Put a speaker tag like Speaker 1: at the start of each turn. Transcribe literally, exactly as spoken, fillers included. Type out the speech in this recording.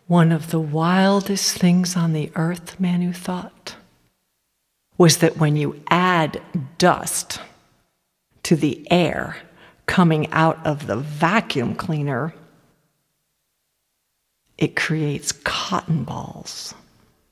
Speaker 1: One of the wildest things on the earth, Manu thought, was that when you add dust to the air coming out of the vacuum cleaner, it creates cotton balls.